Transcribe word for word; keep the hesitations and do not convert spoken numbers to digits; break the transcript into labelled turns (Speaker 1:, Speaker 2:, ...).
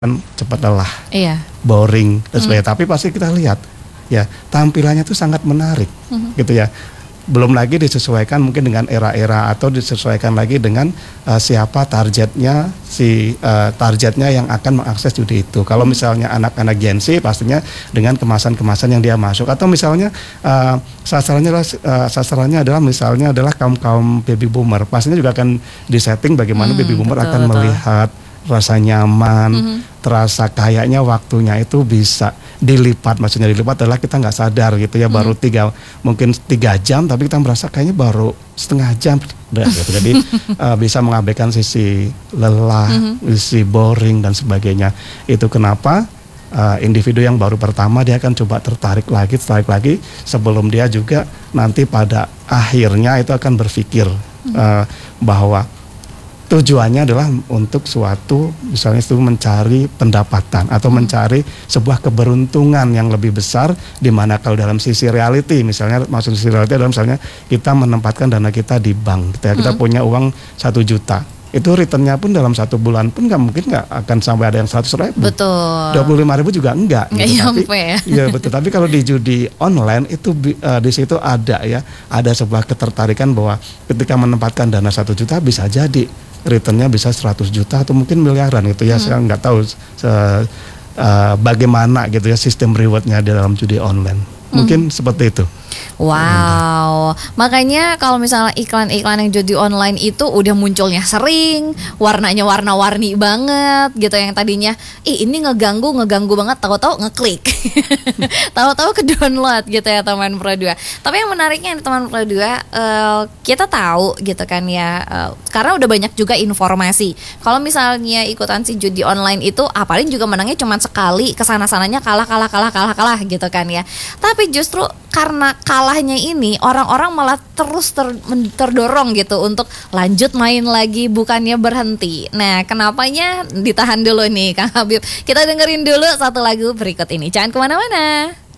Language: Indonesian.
Speaker 1: kan cepat lelah,
Speaker 2: Iya.
Speaker 1: boring dan
Speaker 2: Hmm.
Speaker 1: sebagainya. Tapi pasti kita lihat ya tampilannya itu sangat menarik,
Speaker 2: Hmm.
Speaker 1: gitu ya. Belum lagi disesuaikan mungkin dengan era-era atau disesuaikan lagi dengan uh, siapa targetnya si uh, targetnya yang akan mengakses judi itu. Kalau misalnya anak-anak Gen Z pastinya dengan kemasan-kemasan yang dia masuk, atau misalnya uh, sasarannya adalah uh, sasarannya adalah misalnya adalah kaum-kaum baby boomer. Pastinya juga akan disetting bagaimana
Speaker 2: Hmm,
Speaker 1: baby boomer
Speaker 2: betul,
Speaker 1: akan
Speaker 2: betul.
Speaker 1: melihat rasa nyaman,
Speaker 2: Mhm.
Speaker 1: terasa kayaknya waktunya itu bisa dilipat. Maksudnya dilipat adalah kita nggak sadar gitu ya, baru tiga mungkin tiga jam, tapi kita merasa kayaknya baru setengah jam, udah gitu. Jadi uh, bisa mengabaikan sisi lelah, sisi boring dan sebagainya. Itu kenapa uh, individu yang baru pertama dia akan coba tertarik lagi, tertarik lagi sebelum dia juga nanti pada akhirnya itu akan berpikir uh, bahwa tujuannya adalah untuk suatu misalnya itu mencari pendapatan atau mencari sebuah keberuntungan yang lebih besar, di mana kalau dalam sisi reality misalnya, maksud sisi reality adalah misalnya kita menempatkan dana kita di bank gitu ya, kita punya uang satu juta, itu returnnya pun dalam satu bulan pun nggak mungkin nggak akan sampai ada yang seratus ribu,
Speaker 2: Betul.
Speaker 1: dua puluh lima ribu juga enggak
Speaker 2: Nggak
Speaker 1: gitu. Tapi
Speaker 2: nyampe ya.
Speaker 1: iya betul, tapi kalau di judi online itu uh, di situ ada ya, ada sebuah ketertarikan bahwa ketika menempatkan dana satu juta bisa jadi returnnya bisa seratus juta atau mungkin miliaran gitu ya. Hmm. Saya nggak tahu se, uh, bagaimana gitu ya sistem rewardnya di dalam judi online. Mungkin hmm. seperti itu.
Speaker 2: Wow, makanya kalau misalnya iklan-iklan yang judi online itu udah munculnya sering, warnanya warna-warni banget gitu, yang tadinya ih ini ngeganggu ngeganggu banget, tahu-tahu ngeklik, tahu-tahu ke download gitu ya teman Pro dua. Tapi yang menariknya nih teman Pro dua, uh, kita tahu gitu kan ya, uh, karena udah banyak juga informasi. Kalau misalnya ikutan si judi online itu, apalagi juga menangnya cuma sekali, kesana-sananya kalah kalah kalah kalah kalah gitu kan ya. Tapi justru karena kalahnya ini, orang-orang malah terus ter, terdorong gitu untuk lanjut main lagi, bukannya berhenti. Nah, kenapanya ditahan dulu nih Kang Habib. Kita dengerin dulu satu lagu berikut ini. Jangan kemana-mana.